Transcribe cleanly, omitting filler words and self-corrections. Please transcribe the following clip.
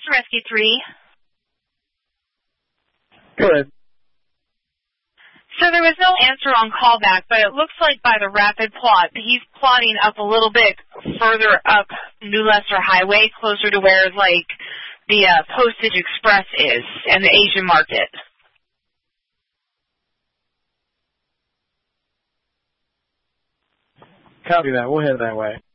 to Rescue 3. Go ahead. So there was no answer on callback, but it looks like by the rapid plot, he's plotting up a little bit further up New Leicester Highway, closer to where, like, the Postage Express is and the Asian market. Copy that. We'll head that way.